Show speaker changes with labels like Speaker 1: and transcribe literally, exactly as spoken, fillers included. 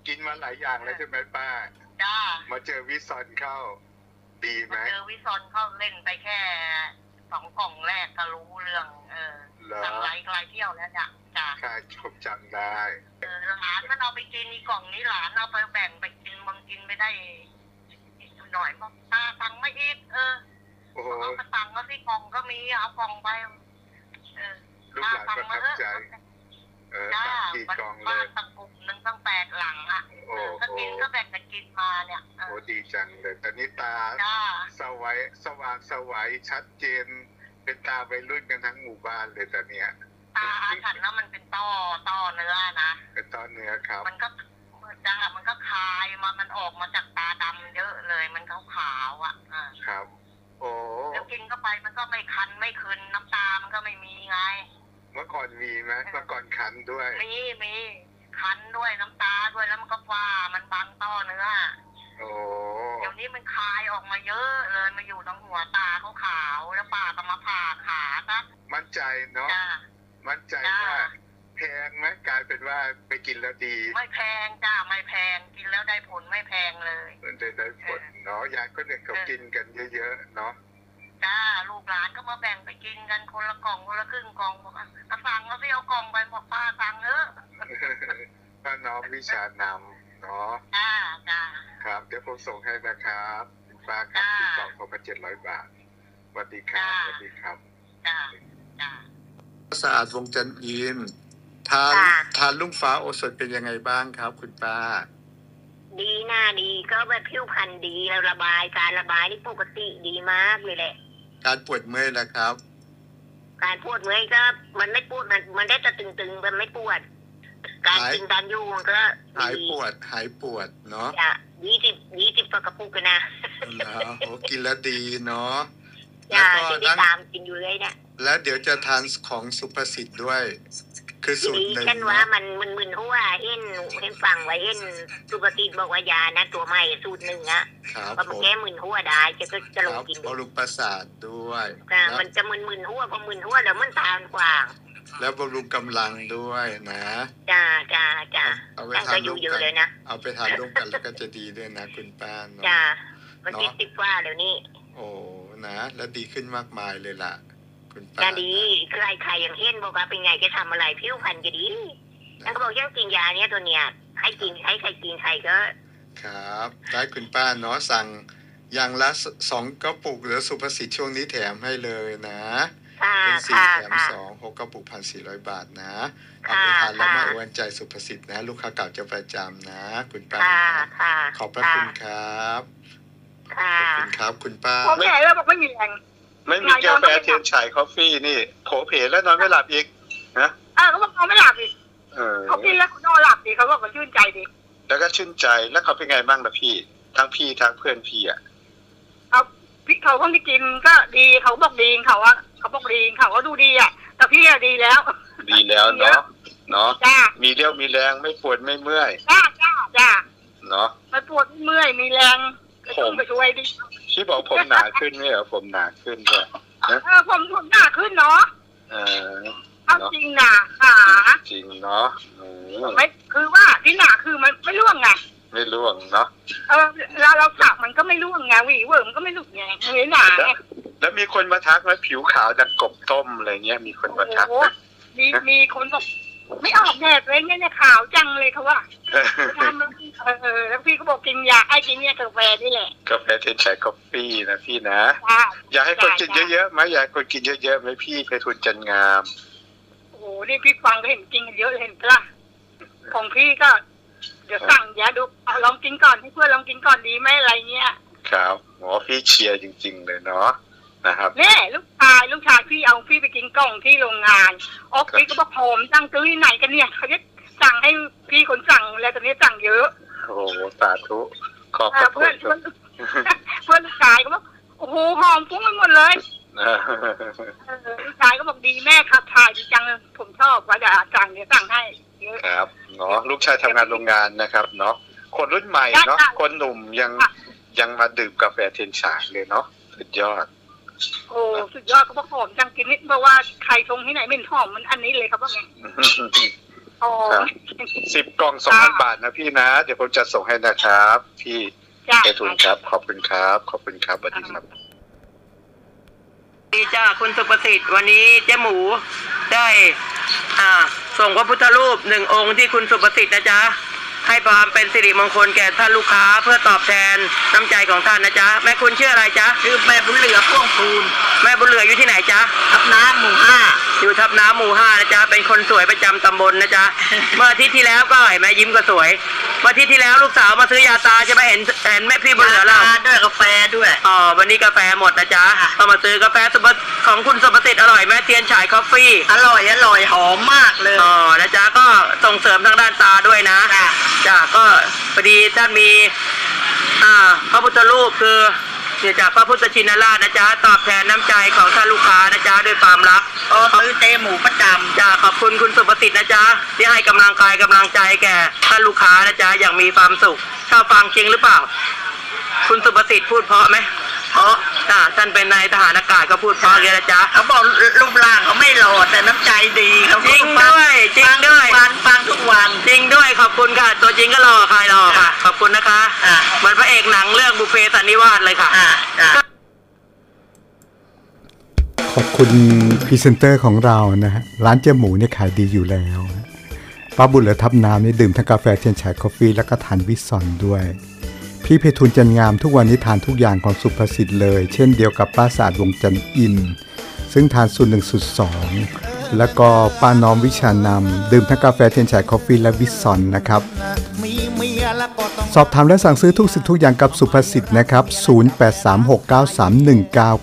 Speaker 1: กินมาหลายอย่างแล้วใช่ไหมป้า
Speaker 2: จ้า
Speaker 1: มาเจอวิซอนเข้าดีไหม
Speaker 2: เจอวิซอนเข้าเล่นไปแค่สองกล่องแรกก็รู้เรื่องเออสั่งไลฟ์ไลฟ์เที่ยวแล้วจ้ะจ้า
Speaker 1: ค่ะผมจำได้
Speaker 2: เออหลานมันเอาไปกินอีกกล่องนี้หลานเอาไปแบ่งไปกินบางกินไปได้หน่อยบอกตาสั่งไม่อีกเออเอาไปสั่งก็ที่กล่องก็มีเอากล่องไปเออ
Speaker 1: ลูกหลานประทับใจเออสั่งกี่กล่องเลย
Speaker 2: ตั้งกลุ่มหนึ่งตั้งแปดหลังอ่ะก็กินก็แบ่งกันกินมาเนี่ย
Speaker 1: โอ้ดีจังเลยตอนนี้ตาสวัยสว่างสวัยชัดเจนเป็นตาวัยรุ่นกันทั้งหมู่บ้านเลยตอนเนี้ย
Speaker 2: ตาฉันแล้วมันเป็นต้อต้อเนื้อนะ
Speaker 1: เป็นต้อเนื้อครับ
Speaker 2: มันก็จ้ามันก็คายมามันออกมาจากตาดำเยอะเลยมันขาวขาวอ่ะ
Speaker 1: ครับโอ้
Speaker 2: แล้วกินเข้าไปมันก็ไม่คันไม่คืนน้ำตามันก็ไม่มีไง
Speaker 1: เมื่อก่อนมีไหมเมื่อก่อนคันด้วย
Speaker 2: มีมีคันด้วยน้ำตาด้วยแล้วมันก็ฟ้ามันบังต้อเนื้อ
Speaker 1: โอ้
Speaker 2: เดี๋ยวนี้มันคายออกมาเยอะเลยมาอยู่ตรงหัวตาเขาขาวแล้วปากก็มาผ่าขาซะ
Speaker 1: มั่นใจเนาะมั่นใจว่าแพงไหมกลายเป็นว่าไปกินแล้วดี
Speaker 2: ไม่แพงจ้าไม่แพงกินแล้วได้ผลไม่แพงเลย
Speaker 1: ได้ได้ผลเนาะยายก็เนี่ยเขากินกันเยอะๆเนาะ
Speaker 2: จ้าลูกหลานก็มาแบ่งไปกินกันคนละกล่องคนละครึ่งกล่องบอกอ่ะสั่งแล้วพี่เอากล่องไปบอกป้าสั่งเออ
Speaker 1: ป้าน้องวิชานำเนาะ
Speaker 2: จ้าจ้า
Speaker 1: ครับเดี๋ยวผมส่งให้นะครับป้าครับที่กล่องเขามาเจ็ดร้อยบาทสวัสดีครับสวัสดีครับ
Speaker 2: จ้าจ้า
Speaker 1: สะอาดวงจันทร์อินทานทานลุงฟ้าโอสถเป็นยังไงบ้างครับคุณป้า
Speaker 2: ดีหน้าดีก็แบบผิวพรรณดีแล้วระบายการระบายนี่ปกติดีมากเลยแหละ
Speaker 1: การปวดเมื่อยล่ะครับ
Speaker 2: การปวดเมื่อยก็มันไม่ปวดมันมันได้แต่ตึงๆมันไม่ปวดการกินดันยูมันก็
Speaker 1: หายปวดหายปวดเนาะ
Speaker 2: จ้ะยี่สิบยี่สิบกระปุกกันนะ
Speaker 1: นะโอ้กินแล้วดีเนาะ
Speaker 2: แล้วก็ที่ตามกินอยู่เลยเนี่ย
Speaker 1: แล้วเดี๋ยวจะทานของสุภสิทธิ์ด้วยคือสูตรหนึ่ง
Speaker 2: ฉันว่ามันมันมึนหัวเห็นเห็นฟังไว้เห็นสุภสิทธิ์บอกว่ายานะตัวใหม่สูตรหนึ่งอะ
Speaker 1: ก็
Speaker 2: มันแก้มึนหัวได้จะก็จะลองกิน
Speaker 1: บำรุงประสาทด้วย
Speaker 2: มันจะมึนมึนหัวพอมึนหัวแล้วมันทานกว่า
Speaker 1: แล้วบำรุงกำลังด้วยนะ
Speaker 2: จ้าจ้าจ้าเอาไปทานร่วมกันเลยนะ
Speaker 1: เอาไปทานร่วมกันแล้วก็จะดีด้วยนะคุณป้าเนาะ
Speaker 2: จ้ามันติดติดว่าเดี๋ยวนี้
Speaker 1: โอ้นะแล้วดีขึ้นมากมายเลยล่ะคุณป้า
Speaker 2: จะดีใครใครอย่างเห็นบอกว่าเป็นไงจะทำอะไรผิวพรรณจะดีแล้วก็บอกยังกินยาเนี้ยตัวเนี้ยให้กินให้ใครกินใครก็
Speaker 1: ครับได้คุณป้าเนาะสั่งอย่างละสองกระปุกหรือสุภสิทธิ์ช่วงนี้แถมให้เลยนะเป็นสี่แถมสองหกกระปุกพันสี่ร้อยบาทนะเอาไปทานแล้วมาอวนใจสุภสิทธิ์นะลูกค้าเก่าจะประจำนะคุณป้าขอบพระคุณครับขอบคุณครับคุณป้า
Speaker 2: โอเคแล้วบอกไม่มีแรง
Speaker 1: ไม่มีกาแฟเทียนฉายคอฟฟี่นี่โผเพแล้วนอนไม่หลับอีกนะ
Speaker 2: อ่าเขาบอกนอนไม่หลับอีกเขากินแล้วนอนหลับดีเขาบอกมันชื่นใจดี
Speaker 1: แล้วก็ชื่นใจแล้วเขาเป็นไงบ้างล่ะพี่ทั้งพี่ทั้งเพื่อนพี่อ่ะ
Speaker 2: เขาพี่เขาคนที่กินก็ดีเขาบอกดีเขาว่าเขาบอกดีเขาก็ดูดีอ่ะแต่พี่อะดีแล้ว
Speaker 1: ดีแล้วเนาะเนาะมีเรี่ยวมีแรงไม่ปวดไม่เมื่อย
Speaker 2: จ้าจ้าจ้า
Speaker 1: เนาะ
Speaker 2: ไม่ปวดเมื่อยมีแรงผมไปช่วยดิ
Speaker 1: พี่บอกผมหนาขึ้นไหมเหรอผมหนาขึ้นด้วย
Speaker 2: นะเออผมผมหนาขึ้นเนาะ
Speaker 1: เออ
Speaker 2: เอาจริงหนาขา
Speaker 1: จริงเนาะ
Speaker 2: ไม่คือว่าที่หนาคือมันไม่ร่วงไง
Speaker 1: ไม่ร่วงเนาะ
Speaker 2: เออเราเราสักมันก็ไม่ร่วงไงวีเวิร์มก็ไม่หลุดไงไม่หนา
Speaker 1: แล้วมีคนมาทักว่าผิวขาวดังกบต้มอะไรเงี้ยมีคนมาทัก
Speaker 2: มีมีคนบอกไม่ออกแดดเลยเนี่ยขาวจังเลยเขาว่าทำแล้วพี่เออแล้วพี่ก็บอกกินยาไอ้กินเนี่ยกาแฟนี่แหละ
Speaker 1: กาแฟเทนชัยกาแฟนะพี่นะอยากให้คนกินเยอะๆไหมอยากคนกินเยอะๆไหมพี่ไปทุนจันงาม
Speaker 2: โอ้โหนี่พี่ฟังก็เห็นกินกันเยอะเห็นปะของพี่ก็เดี๋ยวสั่งยาดูเอาลองกินก่อนให้เพื่อนลองกินก่อนดีไหมอะไรเงี้ย
Speaker 1: ครับหมอพี่เชียร์จริงๆเลยเนาะนะครับ
Speaker 2: เนี่ยลูกชายลูกชายพี่เอาพี่ไปกินกล่องที่โรงงานออกพี่ก็บอกผมสั่งซื้อที่ไหนกันเนี่ยเขาจะสั่งให้พี่คนสั่งแล้วตอนนี้สั่งเยอะ
Speaker 1: โอ้โหสาธุขอบ
Speaker 2: คุณเพื่อนเพื่อนลูกชายก็บอกโอ้โหหอมฟุ้งไปหมดเลยลูกชายก็บอกดีแม่ขับถ่ายดีจังผมชอบว่าจะสั่งเดี๋ยวสั่งให้เยอะ
Speaker 1: ครับเนาะลูกชายทำงานโรงงานนะครับเนาะคนรุ่นใหม่เนาะคนหนุ่มยังยังมาดื่มกาแฟเทียนฉายเลยเนาะสุดยอด
Speaker 2: โอ้สุดยอดเขาบอกหอมจังกินนิดเพราะว่าใครชงที่ไหนไม่หอมมันอันนี้เลยครับว่าไงโอ้
Speaker 1: สิบกล่องสองพันบาทนะพี่นะเดี๋ยวผมจะส่งให้นะครับพี่ไพฑูรย์ครับขอบคุณครับขอบคุณครับสวัสดีครับ
Speaker 3: ดีจ้าคุณสุประสิทธิ์วันนี้เจ๊หมูได้อ่าส่งพระพุทธรูปหนึ่งองค์ที่คุณสุประสิทธิ์นะจ๊ะให้ความเป็นสิริมงคลแก่ท่านลูกค้าเพื่อตอบแทนน้ำใจของท่านนะจ๊ะแม่คุณชื่ออะไรจ๊ะชื่อแม่บุญเหลือพ่วงพูนแม่บุญเหลืออยู่ที่ไหนจ๊ะทับน้ำหมู่ห้าอยู่ทับน้ำหมู่ห้านะจ๊ะเป็นคนสวยประจำตำบลนะจ๊ะ เมื่ออาทิตย์ที่แล้วก็เห็นแม่ยิ้มก็สวยเมื่ออาทิตย์ที่แล้วลูกสาวมาซื้อยาตาใช่ไหมเห็นเห็นแม่พี่บุญเหลือเราด้วยกาแฟด้วยอ๋อวันนี้กาแฟหมดนะจ๊ะก็มาซื้อกาแฟของคุณสุประสิทธิ์อร่อยแม่เทียนฉายคอฟฟี่อร่อยอร่อยหอมมากเลยอ๋อนะจ๊ะก็ส่งเสริมทางด้านตาด้วยนะจ้ะก็พอดีท่านมีอ่าพระพุทธรูปคือเดี๋ยวจากพระพุทธชินราชนะจ๊ะตอบแทนน้ำใจของท่านลูกค้านะจ๊ะด้วยความรักอ๋อซื้อเจหมูประจำจ้ะขอบคุณคุณสุประสิทธิ์นะจ๊ะที่ให้กำลังกายกำลังใจแก่ท่านลูกค้านะจ๊ะอย่างมีความสุขชอบฟังจริงหรือเปล่าคุณสุประสิทธิ์พูดเพราะไหมเพราะอ่าท่านเป็นนายทหารอากาศก็พูดเพราะเลยนะจ๊ะเขาบอกรูปร่างเขาไม่หล่อแต่น้ำใจดีเขาจริงด้วยจริงด้วยฟังฟังทุกวันจริงด้วยขอบคุณค่ะตัวจริงก็หล่อใครหล่อค่ะขอบคุณนะคะเหมือนพระเอกหนังเรื่องบุพเพสันนิวาสเลยค่ะ
Speaker 4: ขอบคุณพรีเซนเตอร์ของเรานะฮะร้านเจ๊หมูเนี่ยขายดีอยู่แล้วป้าบุญเหลือทับน้ำนี่ดื่มทั้งกาแฟเทียนฉายกาแฟแล้วก็ทานวิสซอนด้วยพี่ไพฑูรย์จันงามทุกวันนี้ทานทุกอย่างของสุภสิทธิ์เลยเช่นเดียวกับป้าศาสตร์วงจันอินซึ่งทานสูตรหนึ่งสูตรสองแล้วก็ป้าน้อมวิชานำดื่มทั้งกาแฟเทียนฉายกาแฟและวิสซอนนะครับสอบถามและสั่งซื้อทุกสิ่งทุกอย่างกับสุภสิทธิ์นะครับศูนย์ แปด สาม หก เก้า สาม หนึ่ง เก้า